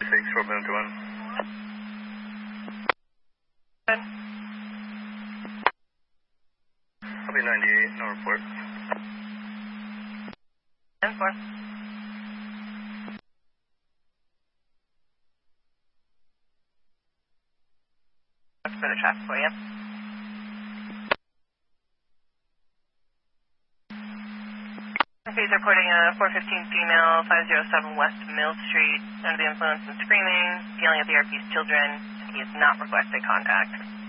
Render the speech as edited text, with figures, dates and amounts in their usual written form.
6 for Bounty 1. Good. Copy 98, no report. 10-4. For the traffic for you. Okay, he's reporting a 415 female, 507 West Mill Street, under the influence and screaming, yelling at the RP's children. He has not requested contact.